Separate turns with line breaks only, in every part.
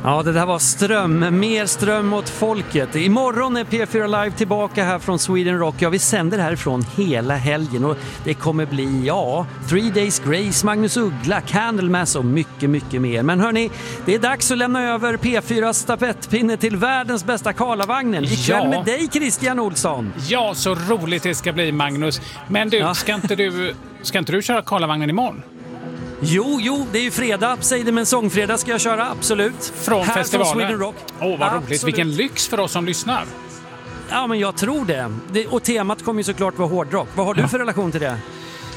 Ja, det där var ström. Mer ström åt folket. Imorgon är P4 Live tillbaka här från Sweden Rock. Ja, vi sänder härifrån hela helgen och det kommer bli, 3 Days Grace, Magnus Uggla, Candlemass och mycket, mycket mer. Men hörni, det är dags att lämna över P4 stafettpinne till världens bästa Karlavagnen. Ikväll med dig, Christian Olsson.
Ja, så roligt det ska bli, Magnus. Men du, ska inte du köra Karlavagnen imorgon?
Jo, det är ju fredag. Säg det, men sångfredag ska jag köra, absolut.
Från
här
festivalen?
Från Sweden Rock.
Vad roligt. Vilken lyx för oss som lyssnar.
Ja, men jag tror det. Och temat kommer ju såklart vara hårdrock. Vad har du för relation till det?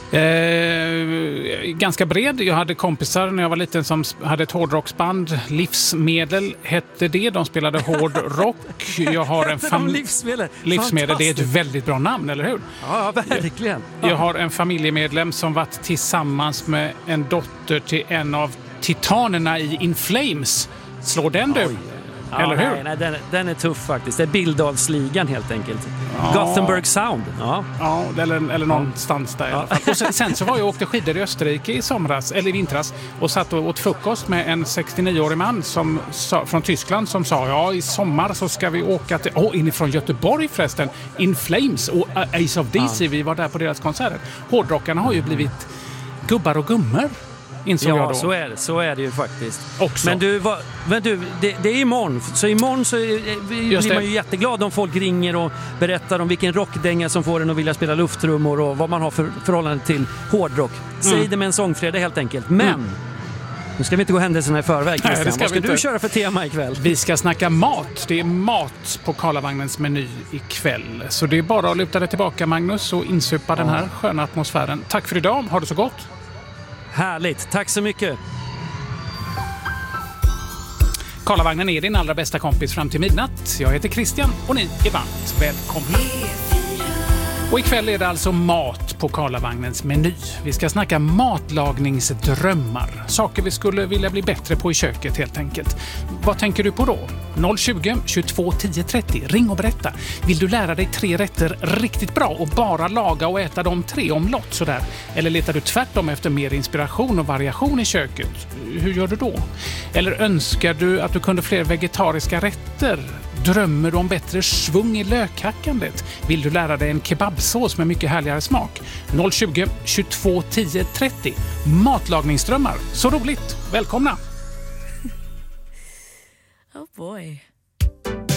Ganska bred. Jag hade kompisar när jag var liten som hade ett hårdrocksband. Livsmedel hette det. De spelade hårdrock. Jag har en Livsmedel, det är ett väldigt bra namn, eller hur?
Ja, verkligen.
Jag har en familjemedlem som varit tillsammans med en dotter till en av titanerna i In Flames. Slår den du?
Ja,
eller hur?
Nej, den är tuff faktiskt. Det är Bildalsligan helt enkelt. Gothenburg Sound. Ja,
eller någonstans där i alla fall. Och sen så var jag åkte skidor i Österrike i somras, eller i vintras, och satt och åt frukost med en 69-årig man från Tyskland som sa, i sommar så ska vi åka till, inifrån Göteborg förresten, In Flames och Ace of DC, vi var där på deras konserter. Hårdrockarna har ju blivit gubbar och gummor.
Ja, så är det ju faktiskt.
Också.
Men du, det är imorgon. Så imorgon så blir man ju jätteglad om folk ringer och berättar om vilken rockdänga som får en att vilja spela lufttrummor och vad man har för förhållande till hårdrock. Säg det med en sångfredag helt enkelt. Men nu ska vi inte gå händelserna i förväg, Christian. Vad ska du köra för tema ikväll?
Vi ska snacka mat. Det är mat på Karlavagnens meny ikväll. Så det är bara att luta dig tillbaka, Magnus, och insupa den här sköna atmosfären. Tack för idag. Ha det så gott.
Härligt, tack så mycket.
Karlavagnen är din allra bästa kompis fram till midnatt. Jag heter Christian och ni är varmt välkomna. Och ikväll är det alltså mat på Karlavagnens meny. Vi ska snacka matlagningsdrömmar. Saker vi skulle vilja bli bättre på i köket helt enkelt. Vad tänker du på då? 020 22 10 30. Ring och berätta. Vill du lära dig 3 rätter riktigt bra och bara laga och äta de 3 omlott sådär? Eller letar du tvärtom efter mer inspiration och variation i köket? Hur gör du då? Eller önskar du att du kunde fler vegetariska rätter? Drömmer du om bättre svung i lökhackandet? Vill du lära dig en kebabsås med mycket härligare smak? 020 22 10 30. Matlagningsdrömmar. Så roligt. Välkomna!
Oh boy.